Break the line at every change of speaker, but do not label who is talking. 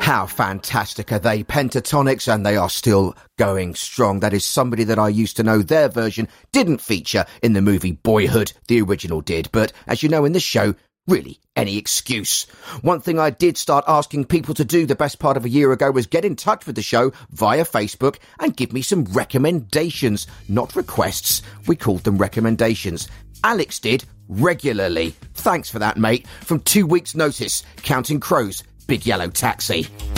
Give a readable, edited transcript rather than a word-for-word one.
How fantastic are they? Pentatonix, and they are still going strong. That is somebody that I used to know. Their version didn't feature in the movie Boyhood. The original did. But as you know in this show, really, any excuse. One thing I did start asking people to do the best part of a year ago was get in touch with the show via Facebook and give me some recommendations. Not requests. We called them recommendations. Alex did regularly. Thanks for that, mate. From 2 weeks' notice, Counting Crows, Big Yellow Taxi.